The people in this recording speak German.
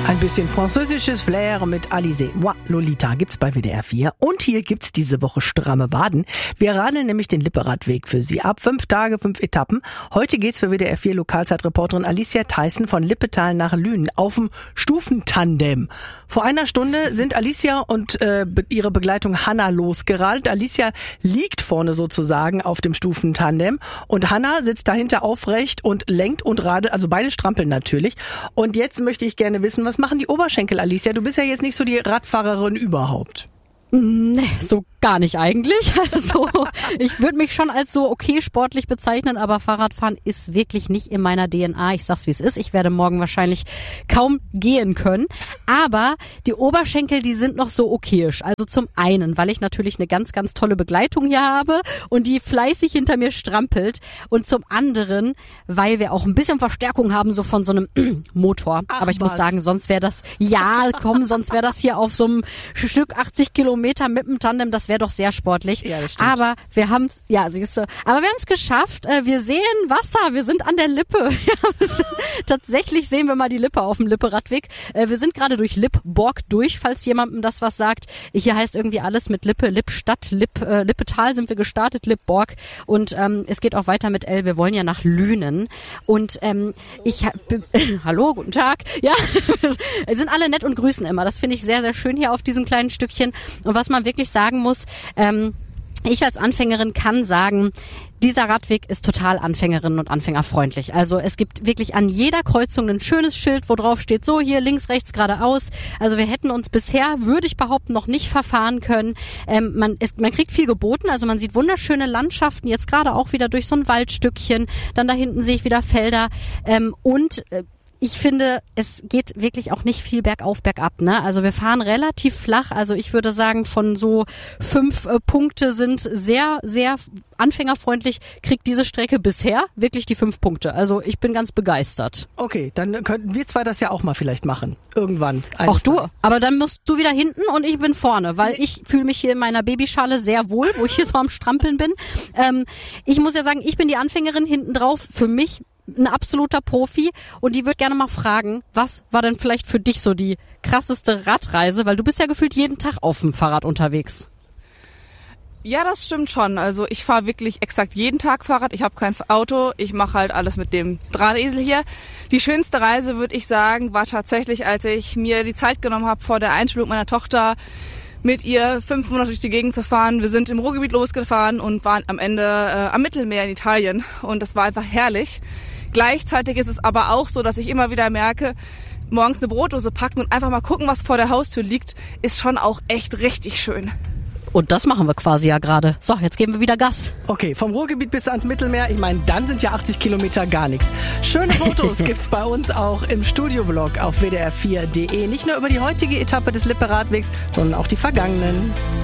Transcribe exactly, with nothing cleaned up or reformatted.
Ein bisschen französisches Flair mit Alizé. Moi, Lolita gibt's bei W D R vier. Und hier gibt's diese Woche stramme Waden. Wir radeln nämlich den Lipperadweg für Sie ab. Fünf Tage, fünf Etappen. Heute geht's für W D R vier Lokalzeitreporterin Alicia Theissen von Lippetal nach Lünen auf dem Stufentandem. Vor einer Stunde sind Alicia und äh, ihre Begleitung Hanna losgeradelt. Alicia liegt vorne sozusagen auf dem Stufentandem und Hanna sitzt dahinter aufrecht und lenkt und radelt. Also beide strampeln natürlich. Und jetzt möchte ich gerne wissen, was machen die Oberschenkel, Alicia? Du bist ja jetzt nicht so die Radfahrerin überhaupt. Nee, so gar nicht eigentlich. Also ich würde mich schon als so okay sportlich bezeichnen, aber Fahrradfahren ist wirklich nicht in meiner D N A. Ich sag's wie es ist. Ich werde morgen wahrscheinlich kaum gehen können. Aber die Oberschenkel, die sind noch so okayisch. Also zum einen, weil ich natürlich eine ganz, ganz tolle Begleitung hier habe und die fleißig hinter mir strampelt. Und zum anderen, weil wir auch ein bisschen Verstärkung haben, so von so einem Motor. Ach, aber ich was? muss sagen, sonst wäre das, ja komm, sonst wäre das hier auf so einem Stück achtzig Kilometer mit dem Tandem, das wäre doch sehr sportlich. Ja, das stimmt. Aber wir haben es, ja, siehst du, aber wir haben es geschafft. Wir sehen Wasser, wir sind an der Lippe. Ja, tatsächlich sehen wir mal die Lippe auf dem Lipperadweg. Wir sind gerade durch Lippborg durch, falls jemandem das was sagt. Hier heißt irgendwie alles mit Lippe, Lippstadt, Lipp, äh, Lippetal sind wir gestartet, Lippborg. Und ähm, es geht auch weiter mit L. Wir wollen ja nach Lünen. Und ähm, ich hab, hallo, guten Tag. Ja, wir sind alle nett und grüßen immer. Das finde ich sehr, sehr schön hier auf diesem kleinen Stückchen. Und was man wirklich sagen muss, ähm, ich als Anfängerin kann sagen, dieser Radweg ist total Anfängerinnen und Anfängerfreundlich. Also es gibt wirklich an jeder Kreuzung ein schönes Schild, wo drauf steht, so hier links, rechts, geradeaus. Also wir hätten uns bisher, würde ich behaupten, noch nicht verfahren können. Ähm, man, ist, man kriegt viel geboten, also man sieht wunderschöne Landschaften, jetzt gerade auch wieder durch so ein Waldstückchen. Dann da hinten sehe ich wieder Felder ähm, und äh, ich finde, es geht wirklich auch nicht viel bergauf, bergab, ne? Also wir fahren relativ flach. Also ich würde sagen, von so fünf äh, Punkte sind sehr, sehr anfängerfreundlich, kriegt diese Strecke bisher wirklich die fünf Punkte. Also ich bin ganz begeistert. Okay, dann könnten wir zwei das ja auch mal vielleicht machen. Irgendwann. Auch du, Tages. aber dann musst du wieder hinten und ich bin vorne, weil ich fühle mich hier in meiner Babyschale sehr wohl, wo ich hier so am Strampeln bin. Ähm, ich muss ja sagen, ich bin die Anfängerin hinten drauf. Für mich ein absoluter Profi und die würde gerne mal fragen, was war denn vielleicht für dich so die krasseste Radreise, weil du bist ja gefühlt jeden Tag auf dem Fahrrad unterwegs. Ja, das stimmt schon. Also ich fahre wirklich exakt jeden Tag Fahrrad. Ich habe kein Auto, ich mache halt alles mit dem Drahtesel hier. Die schönste Reise, würde ich sagen, war tatsächlich, als ich mir die Zeit genommen habe, vor der Einschulung meiner Tochter mit ihr fünf Monate durch die Gegend zu fahren. Wir sind im Ruhrgebiet losgefahren und waren am Ende äh, am Mittelmeer in Italien und das war einfach herrlich. Gleichzeitig ist es aber auch so, dass ich immer wieder merke, morgens eine Brotdose packen und einfach mal gucken, was vor der Haustür liegt, ist schon auch echt richtig schön. Und das machen wir quasi ja gerade. So, jetzt geben wir wieder Gas. Okay, vom Ruhrgebiet bis ans Mittelmeer. Ich meine, dann sind ja achtzig Kilometer gar nichts. Schöne Fotos gibt's bei uns auch im Studioblog auf w d r vier punkt d e. Nicht nur über die heutige Etappe des Lipperadwegs, sondern auch die vergangenen.